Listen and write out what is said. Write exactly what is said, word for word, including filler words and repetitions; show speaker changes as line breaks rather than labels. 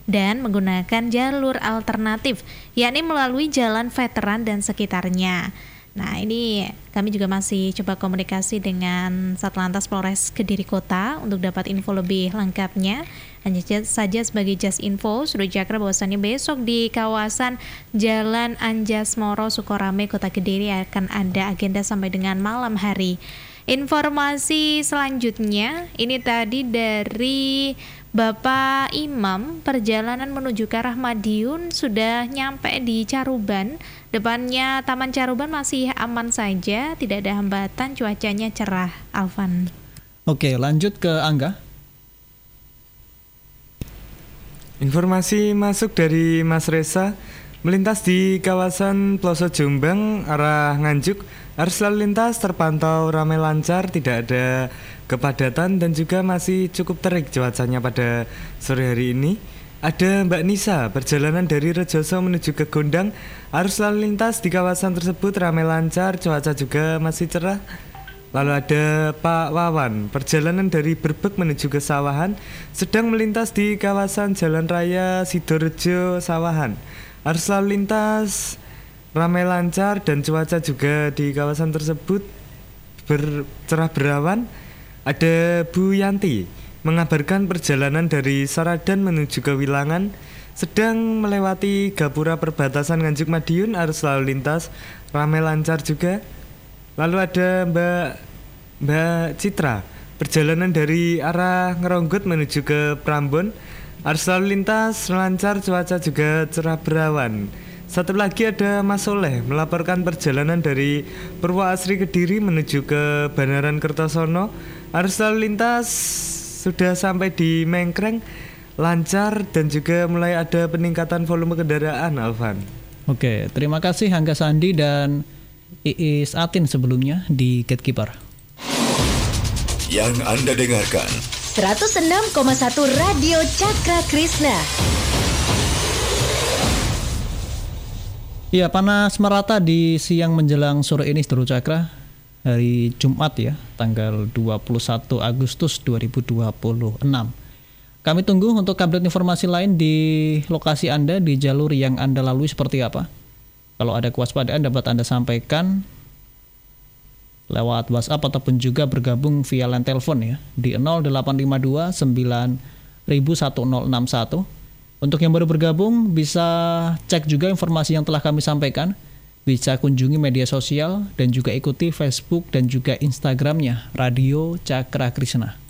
dan menggunakan jalur alternatif, yakni melalui jalan veteran dan sekitarnya. Nah, ini kami juga masih coba komunikasi dengan Satlantas Polres Kediri Kota untuk dapat info lebih lengkapnya. Hanya saja sebagai just info, Sudah Cakra bahwasannya besok di kawasan Jalan Anjasmoro, Sukorame, Kota Kediri akan ada agenda sampai dengan malam hari. Informasi selanjutnya, ini tadi dari Bapak Imam, perjalanan menuju ke arah Madiun sudah nyampe di Caruban. Depannya Taman Caruban masih aman saja, tidak ada hambatan, cuacanya cerah. Alvan.
Oke, lanjut ke Angga.
Informasi masuk dari Mas Reza, melintas di kawasan Ploso Jombang arah Nganjuk, arus lalu lintas terpantau ramai lancar, tidak ada kepadatan dan juga masih cukup terik cuacanya pada sore hari ini. Ada Mbak Nisa, perjalanan dari Rejoso menuju ke Gondang, arus lalu lintas di kawasan tersebut ramai lancar, cuaca juga masih cerah. Lalu ada Pak Wawan, perjalanan dari Berbek menuju ke Sawahan, sedang melintas di kawasan Jalan Raya Sidorejo Sawahan. Arus lalu lintas ramai lancar dan cuaca juga di kawasan tersebut bercerah berawan. Ada Bu Yanti, mengabarkan perjalanan dari Saradan menuju ke Wilangan, sedang melewati gapura perbatasan Nganjuk Madiun, arus lalu lintas ramai lancar juga. Lalu ada Mbak Mbak Citra, perjalanan dari arah Ngeronggot menuju ke Prambon, arus lalu lintas lancar, cuaca juga cerah berawan. Satu lagi ada Mas Soleh, melaporkan perjalanan dari Purwoasri Kediri menuju ke Banaran Kertosono, arus lalu lintas sudah sampai di Mengkreng, lancar dan juga mulai ada peningkatan volume kendaraan, Alvan.
Oke, terima kasih Angga Sandi dan Iis Atin sebelumnya di Gatekeeper.
Yang Anda dengarkan
seratus enam koma satu Radio Cakra Krishna.
Ya, panas merata di siang menjelang sore ini Seru Cakra, hari Jumat ya, tanggal dua puluh satu Agustus dua ribu dua puluh enam. Kami tunggu untuk update informasi lain di lokasi Anda, di jalur yang Anda lalui seperti apa. Kalau ada kewaspadaan dapat Anda sampaikan lewat WhatsApp ataupun juga bergabung via line telepon ya di nol delapan lima dua sembilan satu nol enam satu. Untuk yang baru bergabung bisa cek juga informasi yang telah kami sampaikan, bisa kunjungi media sosial dan juga ikuti Facebook dan juga Instagramnya Radio Cakra Krishna.